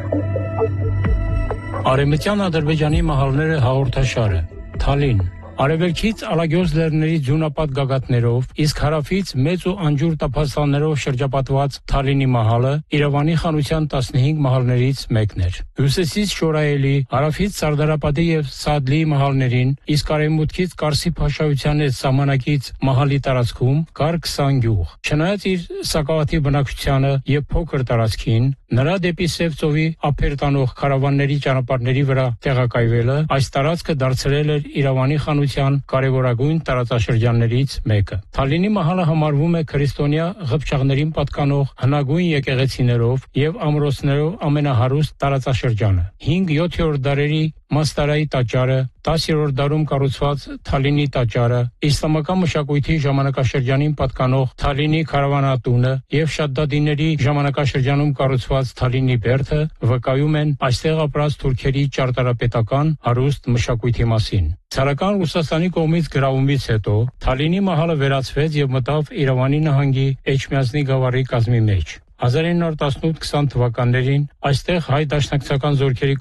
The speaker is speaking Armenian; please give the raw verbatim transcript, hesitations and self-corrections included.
Արևմտյան Ադրբեջանի մահալները հաղորդաշարը, Թալին, արևելքից Ալագյոս լեռների ձյունապատ գագաթներով, իսկ հարավից մեծ ու անջուր տափաստաններով շրջապատված Թալինի մահալը Երևանի խանության տասնհինգ մահալներից մեկն էր։ Հյուսիսից Շորայելի, հարավից Սարդարապատի եւ Սադլի մահալներին, իսկ արևմուտքից Կարսի փաշայության հետ սահմանակից մահալի տարածքում կար քսան գյուղ։ Չնայած իր սակավաթիվ բնակչությանը եւ փոքր տարածքին, նրա դեպի Սև ծովի ափեր տանող քարավանների ճանապարհների վրա տեղակայվելը այս տարածքը դարձրել էր Երևանի խանության կարևորագույն տարածաշրջաններից մեկը։ Թալինի մահալը համարվում է քրիստոնյա ղփչաղներին պատկանող հնագույն եկեղեցիներով եւ ամրոցներով ամենահարուստ տարածաշրջանը։ հինգ-յոթերորդ դարերի Մաստարայի տաճարը, տասերորդ դարում կառուցված Թալինի տաճարը, իսլամական մշակույթի ժամանակաշրջանին պատկանող Թալինի քարավանատունը եւ Շադդադիների ժամանակաշրջանում կառուցված Թալինի բերդը վկայում են այստեղ ապրած թուրքերի ճարտարապետական հարուստ մշակույթի մասին։ Ցարական Ռուսաստանի կողմից գրավումից հետո Թալինի մահալը վերացվեց եւ մտավ Երևանի նահանգի Էջմիածնի գավառի կազմի մեջ։ հազար ինը հարյուր տասնութ-քսան թվականներին այստեղ հայ դաշնակցական զորքերի